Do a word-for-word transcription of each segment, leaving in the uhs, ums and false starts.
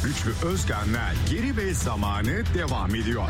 Güçlü Özkan'la Geri ve Zamanı devam ediyor.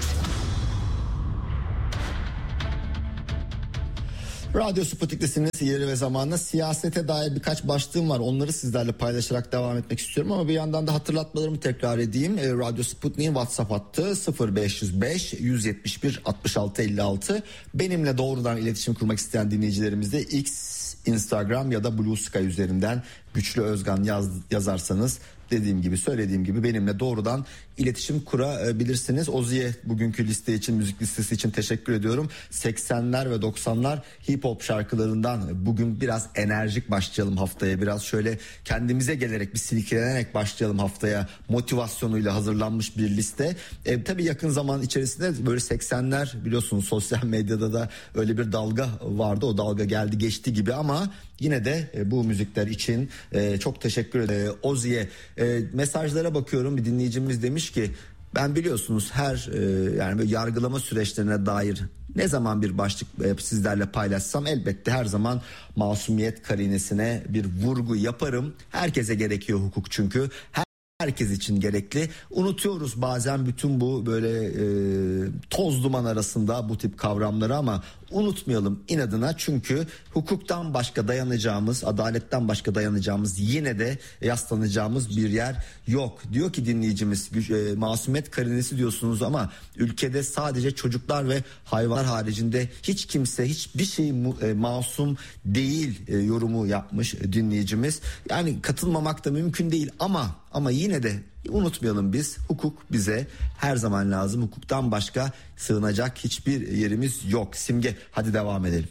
Radyo Sputnik'tesiniz. Yeri ve zamanla siyasete dair birkaç başlığım var. Onları sizlerle paylaşarak devam etmek istiyorum ama bir yandan da hatırlatmalarımı tekrar edeyim. E, Radyo Sputnik'in WhatsApp hattı sıfır beş yüz beş yüz yetmiş bir altmış altı elli altı. Benimle doğrudan iletişim kurmak isteyen dinleyicilerimiz de X, Instagram ya da Blue Sky üzerinden Güçlü Özkan yaz, yazarsanız dediğim gibi söylediğim gibi benimle doğrudan iletişim kurabilirsiniz. Ozi'ye bugünkü liste için, müzik listesi için teşekkür ediyorum. seksenler ve doksanlar hip hop şarkılarından bugün biraz enerjik başlayalım haftaya. Biraz şöyle kendimize gelerek, bir silkelenerek başlayalım haftaya. Motivasyonuyla hazırlanmış bir liste. E, tabii yakın zaman içerisinde böyle seksenler biliyorsunuz sosyal medyada da öyle bir dalga vardı. O dalga geldi geçti gibi ama yine de e, bu müzikler için e, çok teşekkür ederim. E, Ozi'ye e, mesajlara bakıyorum. Bir dinleyicimiz demiş ki ben biliyorsunuz her e, yani böyle yargılama süreçlerine dair ne zaman bir başlık e, sizlerle paylaşsam elbette her zaman masumiyet karinesine bir vurgu yaparım. Herkese gerekiyor hukuk çünkü. Her Herkes için gerekli. Unutuyoruz bazen bütün bu böyle e, toz duman arasında bu tip kavramları ama unutmayalım inadına, çünkü hukuktan başka dayanacağımız, adaletten başka dayanacağımız, yine de yaslanacağımız bir yer yok. Diyor ki dinleyicimiz e, masumiyet karinesi diyorsunuz ama ülkede sadece çocuklar ve hayvanlar haricinde hiç kimse hiçbir şey mu, e, masum değil e, yorumu yapmış dinleyicimiz. Yani katılmamak da mümkün değil ama ama yine de unutmayalım, biz hukuk bize her zaman lazım. Hukuktan başka sığınacak hiçbir yerimiz yok. Simge, hadi devam edelim.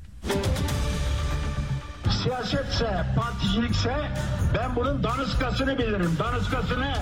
Siyasetse, particilikse ben bunun daniskasını bilirim. Daniskasını.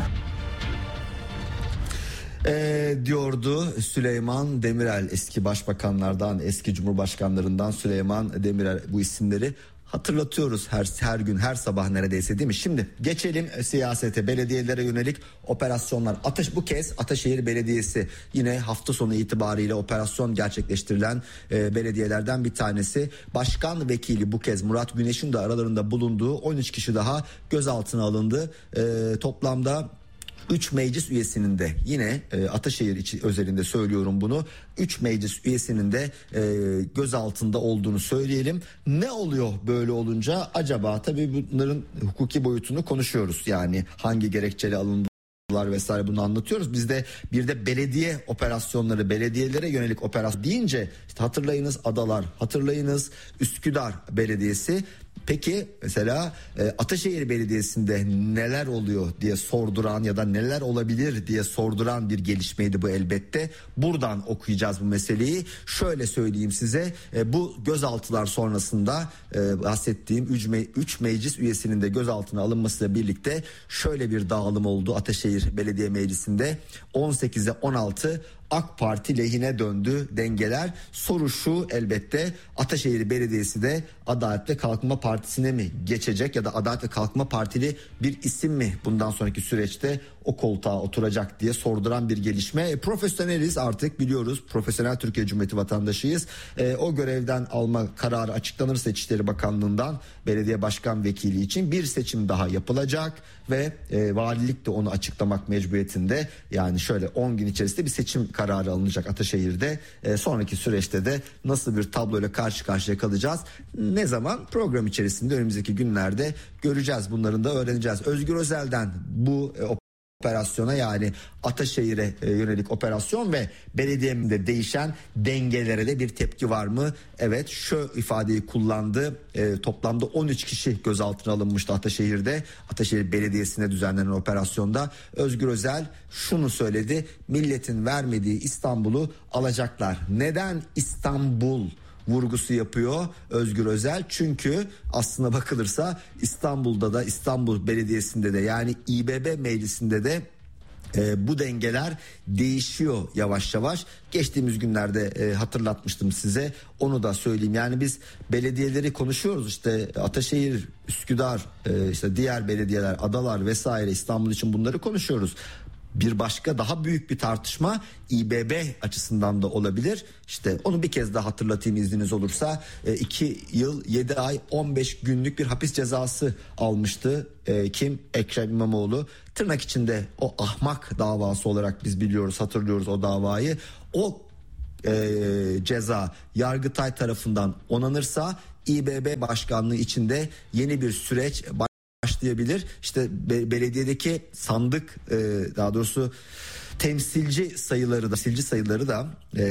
Ee, diyordu Süleyman Demirel, eski başbakanlardan, eski cumhurbaşkanlarından Süleyman Demirel. Bu isimleri hatırlatıyoruz her her gün, her sabah neredeyse, değil mi? Şimdi geçelim siyasete, belediyelere yönelik operasyonlar. Ataş bu kez Ataşehir Belediyesi yine hafta sonu itibariyle operasyon gerçekleştirilen e, belediyelerden bir tanesi. Başkan vekili bu kez Murat Güneş'in de aralarında bulunduğu on üç kişi daha gözaltına alındı. E, toplamda üç meclis üyesinin de yine e, Ataşehir içi özelinde söylüyorum bunu. üç meclis üyesinin de e, gözaltında olduğunu söyleyelim. Ne oluyor böyle olunca acaba? Tabii bunların hukuki boyutunu konuşuyoruz. Yani hangi gerekçeyle alındı vesaire, bunu anlatıyoruz. Biz de bir de belediye operasyonları, belediyelere yönelik operasyon deyince işte hatırlayınız Adalar, hatırlayınız Üsküdar Belediyesi. Peki mesela e, Ataşehir Belediyesi'nde neler oluyor diye sorduran ya da neler olabilir diye sorduran bir gelişmeydi bu elbette. Buradan okuyacağız bu meseleyi. Şöyle söyleyeyim size, e, bu gözaltılar sonrasında e, bahsettiğim üç meclis üyesinin de gözaltına alınmasıyla birlikte şöyle bir dağılım oldu Ataşehir Belediye Meclisi'nde. on sekize on altı AK Parti lehine döndü dengeler. Soru şu elbette, Ataşehir Belediyesi de Adalet ve Kalkınma Partisi'ne mi geçecek ya da Adalet ve Kalkınma Partili bir isim mi bundan sonraki süreçte o koltuğa oturacak diye sorduran bir gelişme. E, profesyoneliz artık, biliyoruz, profesyonel Türkiye Cumhuriyeti vatandaşıyız. E, o görevden alma kararı açıklanırsa İçişleri Bakanlığı'ndan belediye başkan vekili için bir seçim daha yapılacak ve e, valilik de onu açıklamak mecburiyetinde. Yani şöyle on gün içerisinde bir seçim kararı alınacak Ataşehir'de. E, sonraki süreçte de nasıl bir tabloyla karşı karşıya kalacağız? Ne zaman? Program içerisinde önümüzdeki günlerde göreceğiz. Bunların da öğreneceğiz. Özgür Özel'den bu e, operasyona, yani Ataşehir'e e, yönelik operasyon ve belediyemde değişen dengelere de bir tepki var mı? Evet, şu ifadeyi kullandı. E, toplamda on üç kişi gözaltına alınmıştı Ataşehir'de. Ataşehir Belediyesi'ne düzenlenen operasyonda Özgür Özel şunu söyledi: milletin vermediği İstanbul'u alacaklar. Neden İstanbul vurgusu yapıyor Özgür Özel? Çünkü aslına bakılırsa İstanbul'da da, İstanbul Belediyesi'nde de, yani İBB Meclisi'nde de E, bu dengeler değişiyor yavaş yavaş. Geçtiğimiz günlerde e, hatırlatmıştım size, onu da söyleyeyim. Yani biz belediyeleri konuşuyoruz, işte Ataşehir, Üsküdar, e, işte diğer belediyeler, Adalar vesaire, İstanbul için bunları konuşuyoruz. Bir başka daha büyük bir tartışma İ B B açısından da olabilir. İşte onu bir kez daha hatırlatayım izniniz olursa. iki yıl yedi ay on beş günlük bir hapis cezası almıştı. E, kim? Ekrem İmamoğlu. Tırnak içinde o ahmak davası olarak biz biliyoruz, hatırlıyoruz o davayı. O e, ceza Yargıtay tarafından onanırsa İ B B başkanlığı içinde yeni bir süreç başlayabilir. İşte be, belediyedeki sandık e, daha doğrusu temsilci sayıları da temsilci sayıları da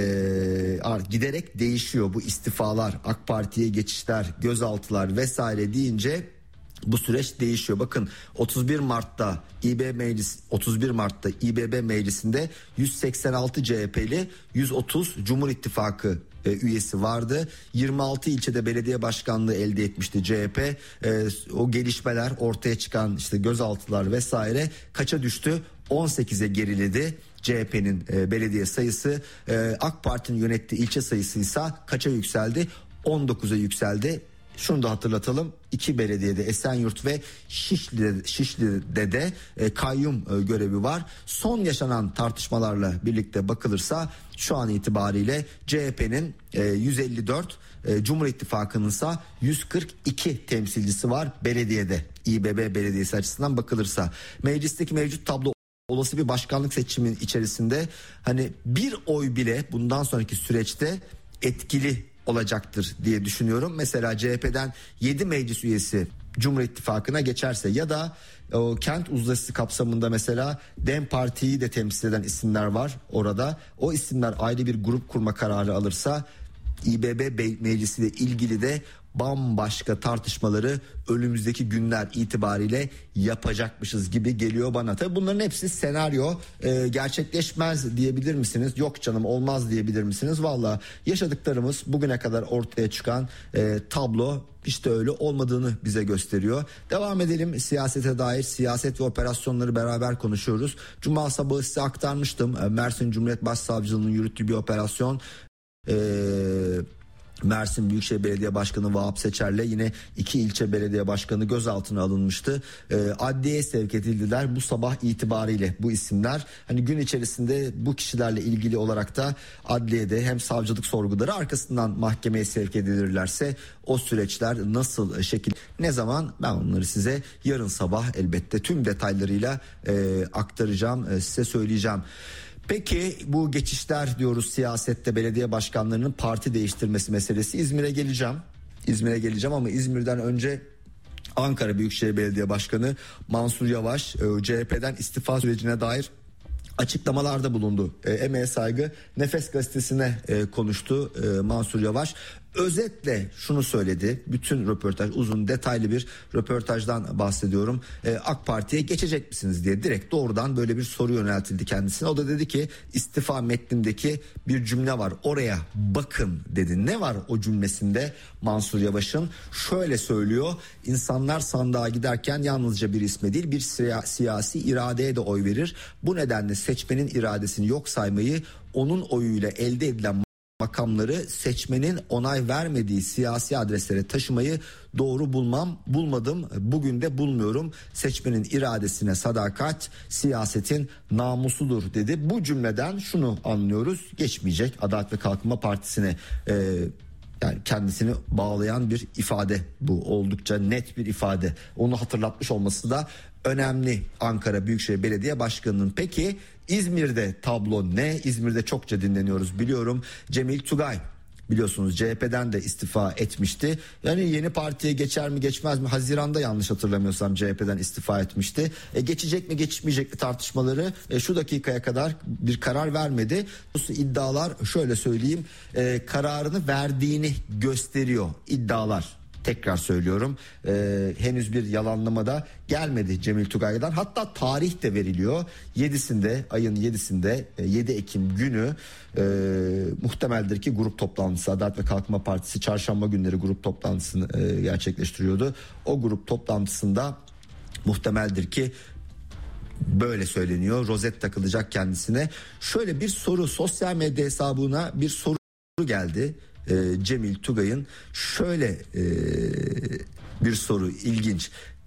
e, giderek değişiyor. Bu istifalar, AK Parti'ye geçişler, gözaltılar vesaire deyince bu süreç değişiyor. Bakın otuz bir Mart'ta İ B B Meclis otuz bir Mart'ta İ B B Meclisi'nde yüz seksen altı C H P'li, yüz otuz Cumhur İttifakı e, üyesi vardı. yirmi altı ilçede belediye başkanlığı elde etmişti C H P. E, o gelişmeler, ortaya çıkan işte gözaltılar vesaire kaça düştü? on sekize geriledi. C H P'nin e, belediye sayısı, e, AK Parti'nin yönettiği ilçe sayısı ise kaça yükseldi? on dokuza yükseldi. Şunu da hatırlatalım, iki belediyede Esenyurt ve Şişli'de, Şişli'de de e, kayyum e, görevi var. Son yaşanan tartışmalarla birlikte bakılırsa şu an itibariyle C H P'nin e, yüz elli dört, e, Cumhur İttifakı'nın ise yüz kırk iki temsilcisi var belediyede. İ B B belediyesi açısından bakılırsa meclisteki mevcut tablo olası bir başkanlık seçiminin içerisinde hani bir oy bile bundan sonraki süreçte etkili olacaktır diye düşünüyorum. Mesela C H P'den yedi meclis üyesi Cumhur İttifakı'na geçerse ya da o kent uzlaşısı kapsamında mesela DEM Parti'yi de temsil eden isimler var orada. O isimler ayrı bir grup kurma kararı alırsa İ B B meclisiyle ilgili de bambaşka tartışmaları önümüzdeki günler itibariyle yapacakmışız gibi geliyor bana. Tabii bunların hepsi senaryo, e, gerçekleşmez diyebilir misiniz? Yok canım olmaz diyebilir misiniz? Valla yaşadıklarımız bugüne kadar ortaya çıkan e, tablo işte öyle olmadığını bize gösteriyor. Devam edelim, siyasete dair siyaset ve operasyonları beraber konuşuyoruz. Cuma sabahı size aktarmıştım. Mersin Cumhuriyet Başsavcılığı'nın yürüttüğü bir operasyon. Eee Mersin Büyükşehir Belediye Başkanı Vahap Seçer'le yine iki ilçe belediye başkanı gözaltına alınmıştı. E, adliyeye sevk edildiler bu sabah itibariyle bu isimler. Hani gün içerisinde bu kişilerle ilgili olarak da adliyede hem savcılık sorguları arkasından mahkemeye sevk edilirlerse o süreçler nasıl şekil, ne zaman, ben onları size yarın sabah elbette tüm detaylarıyla e, aktaracağım, e, size söyleyeceğim. Peki bu geçişler diyoruz siyasette, belediye başkanlarının parti değiştirmesi meselesi. İzmir'e geleceğim. İzmir'e geleceğim ama İzmir'den önce Ankara Büyükşehir Belediye Başkanı Mansur Yavaş C H P'den istifa sürecine dair açıklamalarda bulundu. E, Emeğe Saygı Nefes Gazetesi'ne e, konuştu e, Mansur Yavaş. Özetle şunu söyledi. Bütün röportaj, uzun detaylı bir röportajdan bahsediyorum. E, AK Parti'ye geçecek misiniz diye direkt doğrudan böyle bir soru yöneltildi kendisine. O da dedi ki istifa metnindeki bir cümle var, oraya bakın dedi. Ne var o cümlesinde Mansur Yavaş'ın? Şöyle söylüyor: İnsanlar sandığa giderken yalnızca bir isme değil bir siya- siyasi iradeye de oy verir. Bu nedenle seçmenin iradesini yok saymayı, onun oyuyla elde edilen makamları seçmenin onay vermediği siyasi adreslere taşımayı doğru bulmam, bulmadım, bugün de bulmuyorum. Seçmenin iradesine sadakat siyasetin namusudur dedi. Bu cümleden şunu anlıyoruz: geçmeyecek. Adalet ve Kalkınma Partisi'ne e, yani kendisini bağlayan bir ifade bu, oldukça net bir ifade. Onu hatırlatmış olması da önemli Ankara Büyükşehir Belediye Başkanı'nın. Peki İzmir'de tablo ne? İzmir'de çokça dinleniyoruz biliyorum. Cemil Tugay biliyorsunuz C H P'den de istifa etmişti. Yani yeni partiye geçer mi geçmez mi? Haziran'da yanlış hatırlamıyorsam C H P'den istifa etmişti. E, geçecek mi geçmeyecek mi tartışmaları e, şu dakikaya kadar bir karar vermedi. Bu iddialar, şöyle söyleyeyim, e, kararını verdiğini gösteriyor iddialar. Tekrar söylüyorum, e, henüz bir yalanlama da gelmedi Cemil Tugay'dan. Hatta tarih de veriliyor. yedisinde, ayın yedisinde, e, yedi Ekim günü e, muhtemeldir ki grup toplantısı, Adalet ve Kalkınma Partisi çarşamba günleri grup toplantısını e, gerçekleştiriyordu. O grup toplantısında muhtemeldir ki böyle söyleniyor, rozet takılacak kendisine. Şöyle bir soru, sosyal medya hesabına bir soru geldi. Cemil Tugay'ın şöyle e, bir soru, ilginç.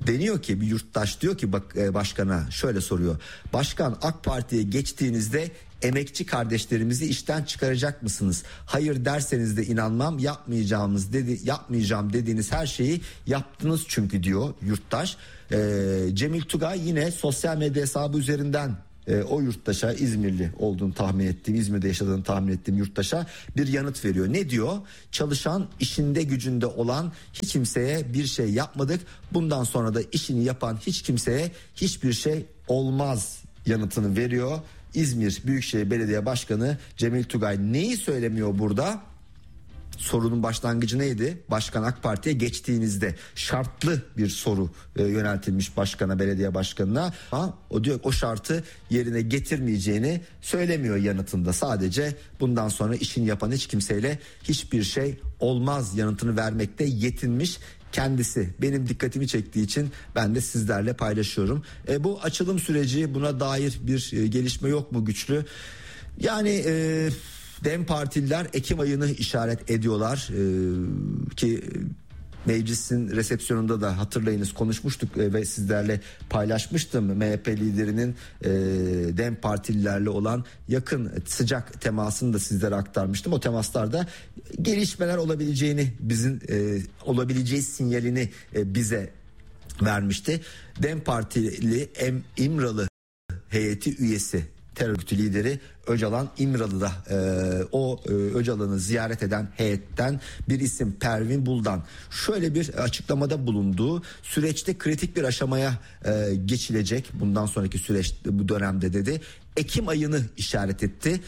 Deniyor ki bir yurttaş diyor ki bak e, başkana şöyle soruyor. Başkan, AK Parti'ye geçtiğinizde emekçi kardeşlerimizi işten çıkaracak mısınız? Hayır derseniz de inanmam, yapmayacağımız dedi yapmayacağım dediğiniz her şeyi yaptınız çünkü diyor yurttaş. Ee, Cemil Tugay yine sosyal medya hesabı üzerinden e, o yurttaşa, İzmirli olduğunu tahmin ettiğim, İzmir'de yaşadığını tahmin ettiğim yurttaşa bir yanıt veriyor. Ne diyor? Çalışan, işinde gücünde olan hiç kimseye bir şey yapmadık. Bundan sonra da işini yapan hiç kimseye hiçbir şey olmaz yanıtını veriyor. İzmir Büyükşehir Belediye Başkanı Cemil Tugay. Neyi söylemiyor burada? Sorunun başlangıcı neydi? Başkan AK Parti'ye geçtiğinizde şartlı bir soru e, yöneltilmiş başkana, belediye başkanına. Ha, o diyor o şartı yerine getirmeyeceğini söylemiyor yanıtında. Sadece bundan sonra işini yapan hiç kimseyle hiçbir şey olmaz yanıtını vermekte yetinmiş kendisi. Benim dikkatimi çektiği için ben de sizlerle paylaşıyorum. E, bu açılım süreci, buna dair bir e, gelişme yok mu güçlü? Yani e, Dem Partililer Ekim ayını işaret ediyorlar ee, ki meclisin resepsiyonunda da hatırlayınız konuşmuştuk e, ve sizlerle paylaşmıştım. M H P liderinin e, Dem Partililerle olan yakın sıcak temasını da sizlere aktarmıştım. O temaslarda gelişmeler olabileceğini, bizim e, olabileceği sinyalini e, bize vermişti. Dem Partili Em İmralı heyeti üyesi, terör örgütü lideri Öcalan İmralı'da e, o e, Öcalan'ı ziyaret eden heyetten bir isim Pervin Buldan şöyle bir açıklamada bulunduğu süreçte kritik bir aşamaya e, geçilecek bundan sonraki süreç bu dönemde dedi. Ekim ayını işaret etti.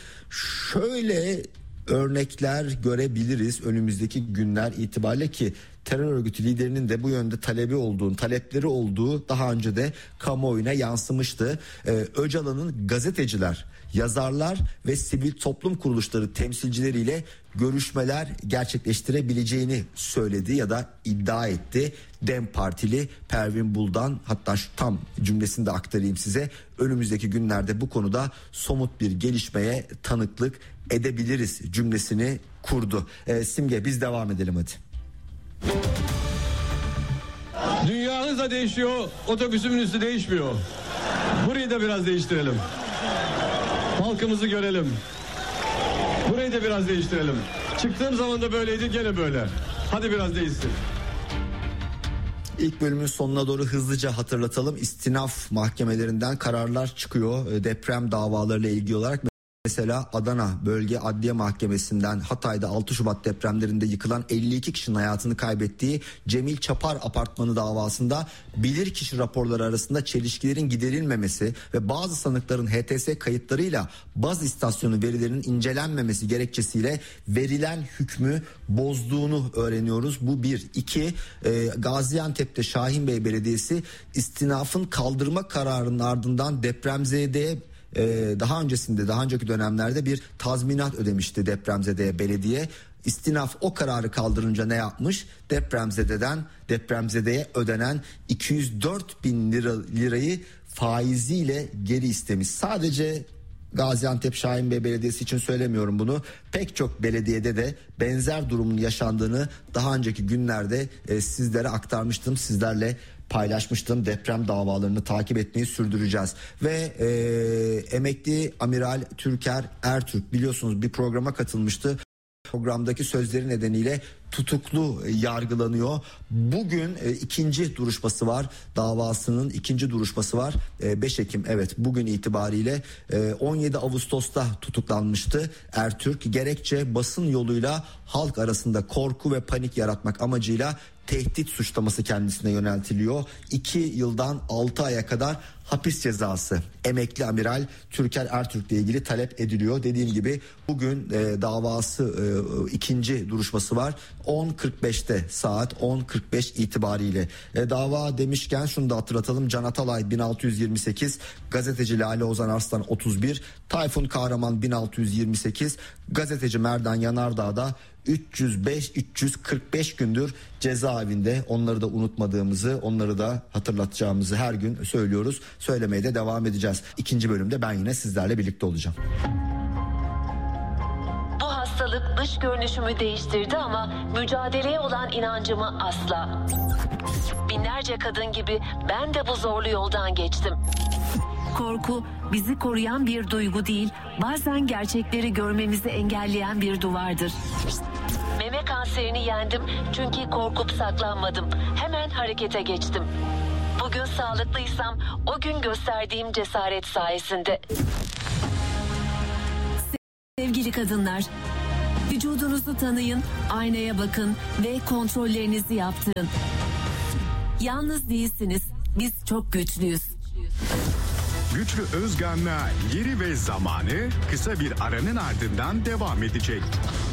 Şöyle örnekler görebiliriz önümüzdeki günler itibariyle ki terör örgütü liderinin de bu yönde talebi olduğunu, talepleri olduğu daha önce de kamuoyuna yansımıştı. Ee, Öcalan'ın gazeteciler, yazarlar ve sivil toplum kuruluşları temsilcileriyle görüşmeler gerçekleştirebileceğini söyledi ya da iddia etti. Dem Partili Pervin Buldan, hatta şu tam cümlesini de aktarayım size. Önümüzdeki günlerde bu konuda somut bir gelişmeye tanıklık edebiliriz cümlesini kurdu. Ee, Simge, biz devam edelim hadi. Dünya hızla değişiyor, otobüsümün üstü değişmiyor. Burayı da biraz değiştirelim. Halkımızı görelim. Burayı da biraz değiştirelim. Çıktığım zaman da böyleydi, gene böyle. Hadi biraz değişsin. İlk bölümün sonuna doğru hızlıca hatırlatalım. İstinaf mahkemelerinden kararlar çıkıyor deprem davalarıyla ilgili olarak. Mesela Adana Bölge Adliye Mahkemesi'nden Hatay'da altı Şubat depremlerinde yıkılan elli iki kişinin hayatını kaybettiği Cemil Çapar Apartmanı davasında bilirkişi raporları arasında çelişkilerin giderilmemesi ve bazı sanıkların H T S kayıtlarıyla baz istasyonu verilerinin incelenmemesi gerekçesiyle verilen hükmü bozduğunu öğreniyoruz. Bu bir. İki, e, Gaziantep'te Şahinbey Belediyesi istinafın kaldırma kararının ardından depremzedeye Ee, daha öncesinde daha önceki dönemlerde bir tazminat ödemişti depremzedeye belediye. İstinaf o kararı kaldırınca ne yapmış? Depremzededen depremzedeye ödenen iki yüz dört bin lira, lirayı faiziyle geri istemiş. Sadece Gaziantep Şahinbey Belediyesi için söylemiyorum bunu. Pek çok belediyede de benzer durumun yaşandığını daha önceki günlerde e, sizlere aktarmıştım. Sizlerle paylaşmıştım. Deprem davalarını takip etmeyi sürdüreceğiz. Ve e, emekli Amiral Türker Ertürk biliyorsunuz bir programa katılmıştı. Programdaki sözleri nedeniyle tutuklu yargılanıyor. Bugün e, ikinci duruşması var. Davasının ikinci duruşması var. E, beş Ekim evet bugün itibariyle e, on yedi Ağustos'ta tutuklanmıştı Ertürk. Gerekçe basın yoluyla halk arasında korku ve panik yaratmak amacıyla tehdit suçlaması kendisine yöneltiliyor. iki yıldan altı aya kadar hapis cezası emekli amiral Türker Ertürk'le ilgili talep ediliyor. Dediğim gibi bugün e, davası e, ikinci duruşması var. on kırk beşte saat on kırk beş itibariyle. E, dava demişken şunu da hatırlatalım. Can Atalay bin altı yüz yirmi sekiz, gazeteci Lale Ozan Arslan otuz bir, Tayfun Kahraman bin altı yüz yirmi sekiz, gazeteci Merdan Yanardağ da üç yüz beş üç yüz kırk beş gündür cezaevinde. Onları da unutmadığımızı, onları da hatırlatacağımızı her gün söylüyoruz. Söylemeye de devam edeceğiz. İkinci bölümde ben yine sizlerle birlikte olacağım. Bu hastalık dış görünüşümü değiştirdi ama mücadeleye olan inancımı asla. Binler binlerce kadın gibi ben de bu zorlu yoldan geçtim. Korku bizi koruyan bir duygu değil, bazen gerçekleri görmemizi engelleyen bir duvardır. Meme kanserini yendim çünkü korkup saklanmadım. Hemen harekete geçtim. Bugün sağlıklıysam o gün gösterdiğim cesaret sayesinde. Sevgili kadınlar, vücudunuzu tanıyın, aynaya bakın ve kontrollerinizi yaptırın. Yalnız değilsiniz, biz çok güçlüyüz. Güçlü Özgan'la Yeri ve Zamanı kısa bir aranın ardından devam edecek.